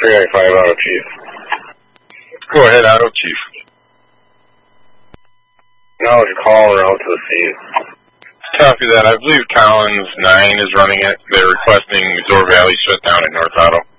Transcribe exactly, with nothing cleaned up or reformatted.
three ninety-five, Auto Chief. Go ahead, Auto Chief. Knowledge call or out to the scene. Copy that. I believe Collins nine is running it. They're requesting Missouri Valley shut down at North Auto.